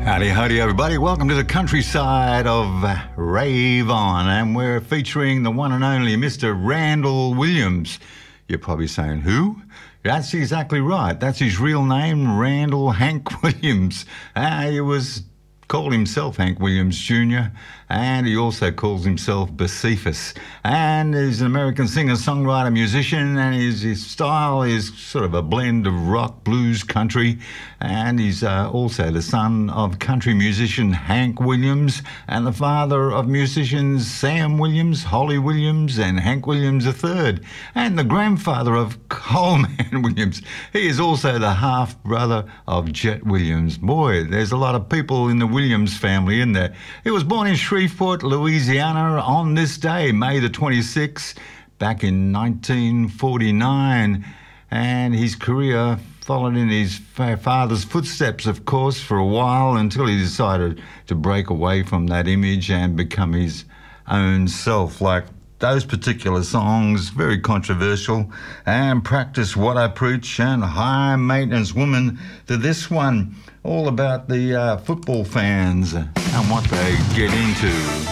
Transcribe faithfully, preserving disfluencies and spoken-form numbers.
Howdy, howdy, everybody. Welcome to the countryside of uh, Rave On, and we're featuring the one and only Mister Randall Williams. You're probably saying, who? That's exactly right. That's his real name, Randall Hank Williams. Uh, he was called himself Hank Williams Junior, and he also calls himself Bocephus. And he's an American singer, songwriter, musician, and his, his style is sort of a blend of rock, blues, country. And he's uh, also the son of country musician Hank Williams and the father of musicians Sam Williams, Holly Williams, and Hank Williams the third, and the grandfather of Coleman Williams. He is also the half-brother of Jet Williams. Boy, there's a lot of people in the Williams family in there. He was born in Shreveport, Louisiana on this day, May the twenty-sixth, back in nineteen forty-nine, and his career followed in his father's footsteps, of course, for a while until he decided to break away from that image and become his own self. Like those particular songs, very controversial, and Practice What I Preach and High Maintenance Woman, to this one, all about the uh, football fans and what they get into.